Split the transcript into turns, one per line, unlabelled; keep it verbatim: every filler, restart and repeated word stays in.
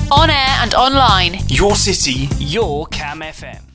On air and online.
Your city, your Cam F M.